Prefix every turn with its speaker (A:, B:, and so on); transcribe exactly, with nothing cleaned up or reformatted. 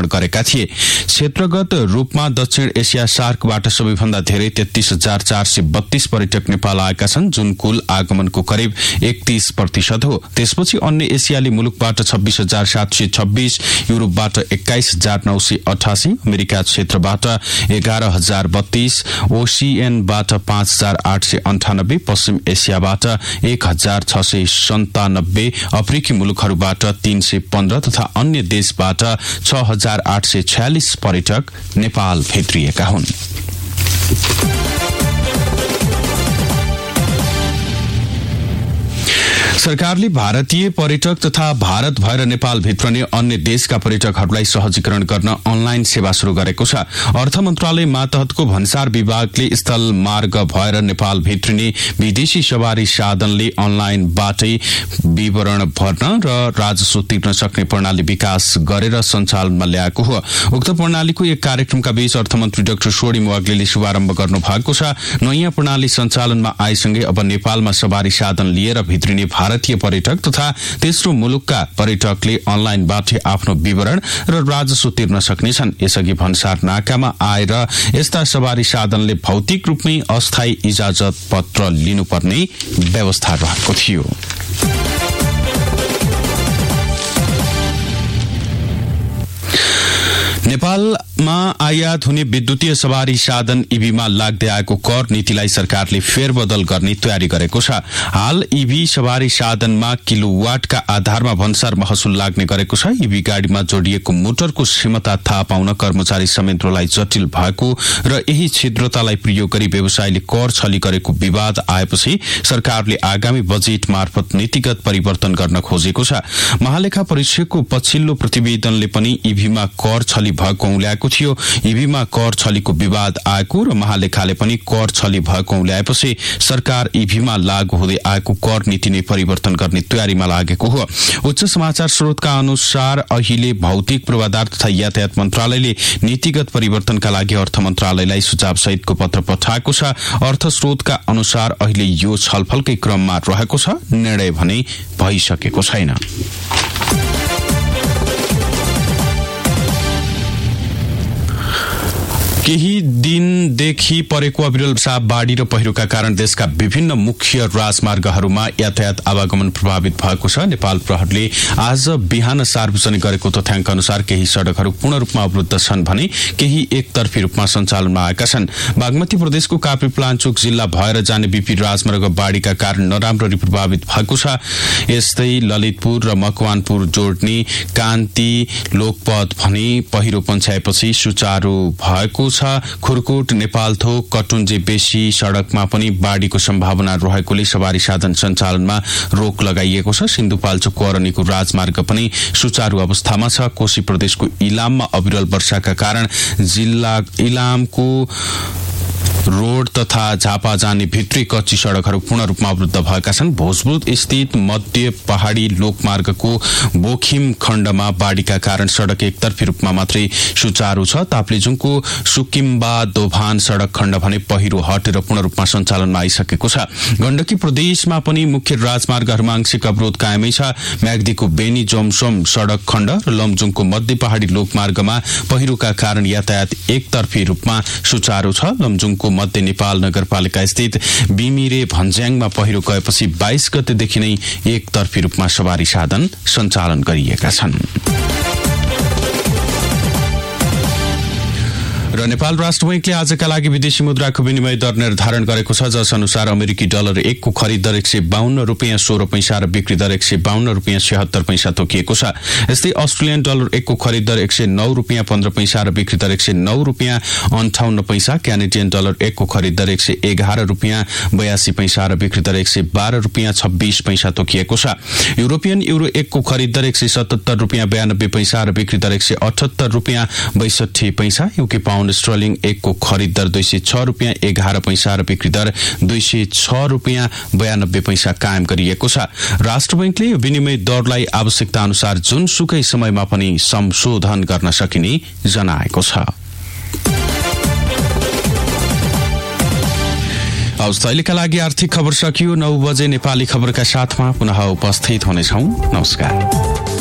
A: भ्रमण गरेका थिए। क्षेत्रगत रूपमा दक्षिण एसिया सार्कबाट सबैभन्दा धेरै तेत्तीस हजार चार सय बत्तीस पर्यटक नेपाल आएका छन्, जुन कुल आगमनको करिब एकतीस प्रतिशत हो। त्यसपछि अन्य एसियाली मुलुकबाट छब्बीस हजार सात सय छब्बीस, युरोपबाट एक्काइस हजार नौ सय अठासी, अमेरिका क्षेत्रबाट एघार हजार बत्तीस, ओसिएनबाट पाँच हजार आठ सय अन्ठानब्बे, पश्चिम एसियाबाट एक हजार छ सय सन्तानब्बे, अफ्रिकी मुलुकहरूबाट तीन सय पन्ध्र तथा अन्य देशबाट छ हजार आठ सय छयालिस पर्यटक नेपाल भित्रिएका हुन्। सरकारले भारतीय पर्यटक तथा भारत भएर नेपाल भित्रने अन्य देशका पर्यटकहरूलाई सहजीकरण गर्न अनलाइन सेवा शुरू गरेको छ। अर्थ मन्त्रालय मातहतको भन्सार विभागले स्थल मार्ग भएर नेपाल भित्रिने विदेशी सवारी साधनले अनलाइनबाटै विवरण भर्न र राजस्व तिर्न सक्ने प्रणाली विकास गरेर सञ्चालनमा ल्याएको हो। उक्त प्रणालीको एक कार्यक्रमका बीच अर्थमन्त्री डाक्टर सोडिम वाग्लेले शुभारम्भ गर्नु भएको छ। नयाँ प्रणाली सञ्चालनमा आएसँगै अब नेपालमा सवारी साधन लिएर भित्रिने भारतीय पर्यटक तथा तेस्रो मुलुकका पर्यटकले अनलाइनबाट आफ्नो विवरण र राजस्व तिर्न सक्नेछन्। यसअघि भन्सार नाकामा आएर यस्ता सवारी साधनले भौतिक रूपमै अस्थायी इजाजत पत्र लिनुपर्ने व्यवस्था रहेको थियो। नेपालमा आयात हुने विद्युतीय सवारी साधन ईभीमा लाग्दै आएको कर नीतिलाई सरकारले फेरबदल गर्ने तयारी गरेको छ। हाल ईभी सवारी साधनमा किलोवाटका आधारमा भन्सार महसुल लाग्ने गरेको छ। ईभी गाड़ीमा जोडिएको मोटरको क्षमता थाहा पाउन कर्मचारी संयन्त्रलाई जटिल भएको र यही छिद्रतालाई प्रयोग गरी व्यवसायले कर छली गरेको विवाद आएपछि सरकारले आगामी बजेट मार्फत नीतिगत परिवर्तन गर्न खोजेको छ। महालेखा परीक्षकको पछिल्लो प्रतिवेदनले पनि ईभीमा कर छली भएको औल्याएको थियो। ईभीमा कर छलीको विवाद आएको र महालेखाले पनि कर छली भएको औल्याएपछि सरकार ईभीमा लागू हुँदै आएको कर नीति नै परिवर्तन गर्ने तयारीमा लागेको हो। उच्च समाचार स्रोतका अनुसार अहिले भौतिक पूर्वाधार तथा यातायात मन्त्रालयले नीतिगत परिवर्तनका लागि अर्थ मन्त्रालयलाई सुझाव सहितको पत्र पठाएको छ। अर्थ स्रोतका अनुसार अहिले यो छलफलकै क्रममा रहेको छ, निर्णय भने भइसकेको छैन। केही दिनदेखि परेको अविरल वर्षा, बाढ़ी र पहिरोका कारण देशका विभिन्न मुख्य राजमार्गहरूमा यातायात आवागमन प्रभावित भएको छ। नेपाल प्रहरीले आज बिहान सार्वजनिक गरेको तथ्याङ्क अनुसार केही सड़कहरू पूर्ण रूपमा अवरुद्ध छन् भने केही एकतर्फी रूपमा सञ्चालनमा आएका छन्। बागमती प्रदेशको काभ्रेपलाञ्चोक जिल्ला भएर जाने बीपी राजमार्ग बाढ़ीका कारण नराम्ररी प्रभावित भएको छ। यस्तै ललितपुर र मकवानपुर जोड्ने कान्ति लोकपथ भने पहिरो पन्छाएपछि सुचारू भएको छ। खुरकोट नेपालथोक कटुन्जे बेसी सड़कमा पनि बाढ़ीको सम्भावना रहेकोले सवारी साधन सञ्चालनमा रोक लगाइएको छ। सिन्धुपाल्चोक अरनीको राजमार्ग पनि सुचारू अवस्थामा छ। कोशी प्रदेशको इलाममा अविरल वर्षाका कारण जिल्ला इलामको रोड तथा झापा जाने भित्री कच्ची सड़कहरू पूर्ण रूपमा अवरुद्ध भएका छन्। भोजपुर स्थित मध्य पहाड़ी लोकमार्गको बोखिम खण्डमा बाढ़ीका कारण सड़क एकतर्फी रूपमा मात्रै सुचारू छ। ताप्लेजुङको सुकिम्बा दोभान सड़क खण्ड भने पहिरो हटेर पूर्ण रूपमा सञ्चालनमा आइसकेको छ। गण्डकी प्रदेशमा पनि मुख्य राजमार्गहरूमा आंशिक अवरोध कायमै छ। म्याग्दीको बेनी जोमसोम सड़क खण्ड र लमजुङको मध्य पहाड़ी लोकमार्गमा पहिरोका कारण यातायात एकतर्फी रूपमा सुचारू छ। लमजुङको मध्य नेपाल नगरपालिका स्थित बिमिरे भन्ज्याङमा पहिरो गएपछि बाइस गतेदेखि नै एकतर्फी रूपमा सवारी साधन सञ्चालन गरिएका छन्। र नेपाल राष्ट्र बैंकले आजका लागि विदेशी मुद्राको विनिमय दर निर्धारण गरेको छ, जस अनुसार अमेरिकी डलर एकको खरिद दर एक सय बाहन्न रुपियाँ सोह्र पैसा र बिक्री दर एक सय बाहन्न रुपियाँ छयत्तर पैसा तोकिएको छ। यस्तै अस्ट्रेलियन डलर एकको खरिद दर एक सय नौ रुपियाँ पन्ध्र पैसा र बिक्री दर एक सय नौ रुपियाँ अन्ठाउन्न पैसा, क्यानेडियन डलर एकको खरिद दर एक सय एघार रुपियाँ बयासी पैसा र बिक्री दर एक सय बाह्र रुपियाँ छब्बीस पैसा तोकिएको छ। युरोपियन युरो एकको खरिद दर एक सय सतहत्तर रुपियाँ बयानब्बे पैसा र बिक्री दर एक सय अठहत्तर रुपियाँ बैसठी पैसा, यूके पाउन्ड स्टर्लिङ एकको खरिद दर दुई सय छ रुपियाँ एघार पैसा र बिक्री दर दुई सय छ रुपियाँ बयानब्बे पैसा कायम गरिएको छ। राष्ट्र बैंकले विनिमय दरलाई आवश्यकता अनुसार जुनसुकै समयमा पनि संशोधन गर्न सकिने जनाएको छ। हवस्, अहिलेका लागि आर्थिक खबर सकियो। नौ बजे नेपाली खबरका साथमा पुनः उपस्थित हुनेछौं। नमस्कार।